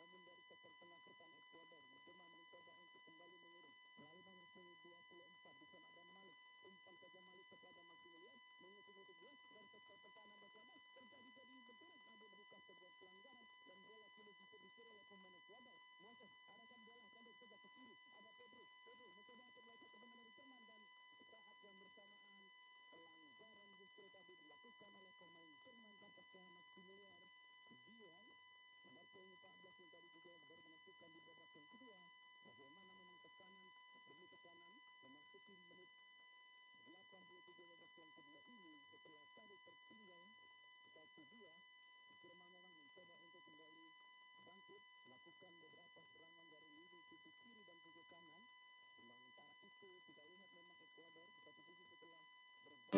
namun dari sektor tengah pertahanan Ekuador Demam mencoba untuk kembali mengurung. Lalu nomor punggung 24 di sana ada Malik. Umpan saja Malik kepada Maximilian mengutuk-utuk dia dari sektor pertahanan Ekuador. Terjadi benturan, namun bukan sebuah pelanggaran dan bola kini diserbu oleh pemain Ekuador. Moses arahkan bola pendek saja ke kiri. Ada Pedro mencoba untuk melakukan kebenaran di Jerman dan saat yang bersamaan pelanggaran justru tadi dilakukan oleh pemain Jerman tampaknya Maximilian Dion nomor punggung 14 yang tadi juga baru menentukan di babak yang kedua. Bagaimana memang tekanan demi tekanan memasuki menit 83 babak yang kedua ini setelah tadi tertinggal 1-2